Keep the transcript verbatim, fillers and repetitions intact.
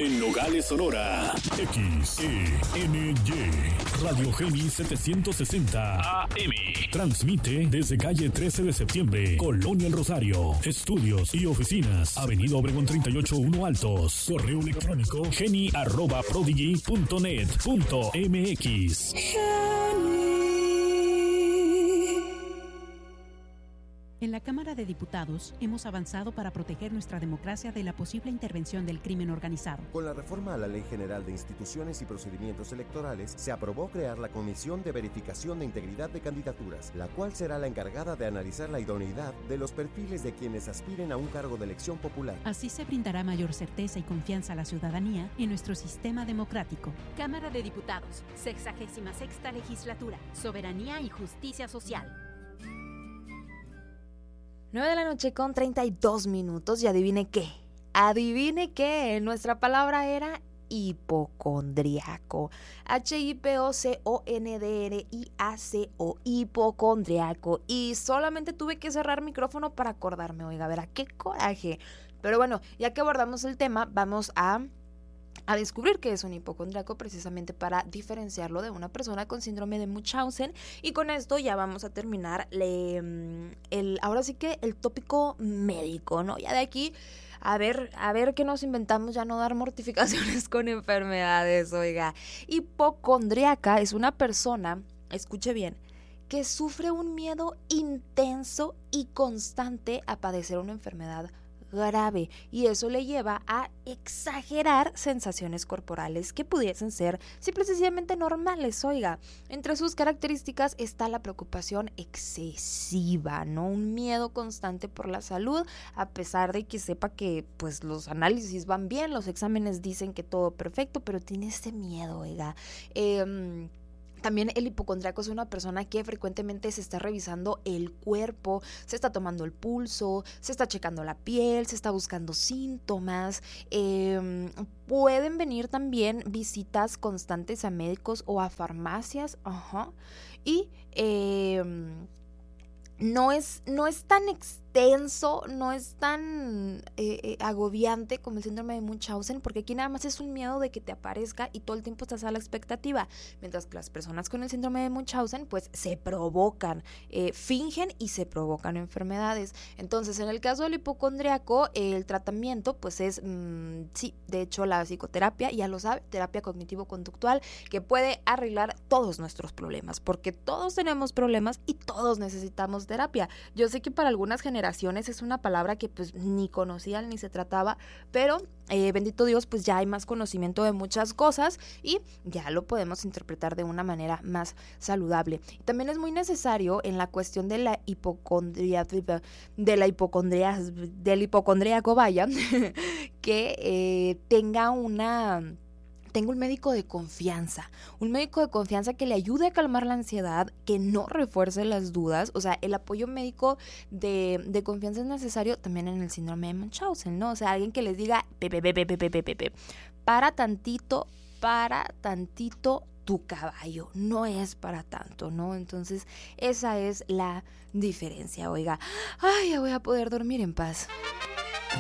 En Nogales, Sonora. X E N Y. Radio Geni setecientos sesenta A M. Transmite desde calle trece de septiembre, Colonia El Rosario. Estudios y oficinas. Avenida Obregón treinta y ocho uno Altos. Correo electrónico geni arroba prodigy punto net punto m x. En la Cámara de Diputados hemos avanzado para proteger nuestra democracia de la posible intervención del crimen organizado. Con la reforma a la Ley General de Instituciones y Procedimientos Electorales, se aprobó crear la Comisión de Verificación de Integridad de Candidaturas, la cual será la encargada de analizar la idoneidad de los perfiles de quienes aspiren a un cargo de elección popular. Así se brindará mayor certeza y confianza a la ciudadanía en nuestro sistema democrático. Cámara de Diputados, sexagésima sexta legislatura, soberanía y justicia social. nueve de la noche con treinta y dos minutos y adivine qué, adivine qué, nuestra palabra era hipocondriaco, H I P O C O N D R I A C O, hipocondriaco, y solamente tuve que cerrar micrófono para acordarme, oiga, verá, qué coraje, pero bueno, ya que abordamos el tema, vamos a... a descubrir qué es un hipocondriaco precisamente para diferenciarlo de una persona con síndrome de Munchausen, y con esto ya vamos a terminar le, el, ahora sí que el tópico médico, ¿no? Ya de aquí a ver, a ver qué nos inventamos, ya no dar mortificaciones con enfermedades, oiga. Hipocondriaca es una persona, escuche bien, que sufre un miedo intenso y constante a padecer una enfermedad grave, y eso le lleva a exagerar sensaciones corporales que pudiesen ser simple y sencillamente normales, oiga. Entre sus características está la preocupación excesiva, ¿no? Un miedo constante por la salud, a pesar de que sepa que pues los análisis van bien, los exámenes dicen que todo perfecto, pero tiene este miedo, oiga. Eh, También el hipocondriaco es una persona que frecuentemente se está revisando el cuerpo, se está tomando el pulso, se está checando la piel, se está buscando síntomas. Eh, pueden venir también visitas constantes a médicos o a farmacias. Ajá. Y eh, no es, no es tan extenso, no es tan eh, eh, agobiante como el síndrome de Munchausen, porque aquí nada más es un miedo de que te aparezca y todo el tiempo estás a la expectativa, mientras que las personas con el síndrome de Munchausen pues se provocan, eh, fingen y se provocan enfermedades. Entonces, en el caso del hipocondriaco, eh, el tratamiento pues es, mmm, sí, de hecho la psicoterapia, ya lo sabe, terapia cognitivo-conductual, que puede arreglar todos nuestros problemas, porque todos tenemos problemas y todos necesitamos terapia. Yo sé que para algunas generaciones es una palabra que pues ni conocían ni se trataba, pero eh, bendito Dios, pues ya hay más conocimiento de muchas cosas y ya lo podemos interpretar de una manera más saludable. También es muy necesario en la cuestión de la hipocondria, de la hipocondria, del hipocondríaco, vaya, que eh, tenga una... Tengo un médico de confianza, un médico de confianza que le ayude a calmar la ansiedad, que no refuerce las dudas. O sea, el apoyo médico de, de confianza es necesario también en el síndrome de Munchausen, ¿no? O sea, alguien que les diga, pepe, pepe, pepe, pepe, pepe, para tantito, para tantito tu caballo, no es para tanto, ¿no? Entonces, esa es la diferencia, oiga. Ay, ya voy a poder dormir en paz.